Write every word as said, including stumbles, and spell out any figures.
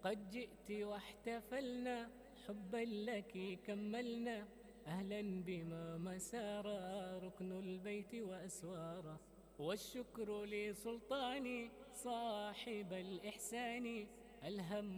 قد جئت واحتفلنا، حبا لك كملنا، أهلا بما مسار ركن البيت وأسواره. والشكر لسلطاني صاحب الإحسان، الهم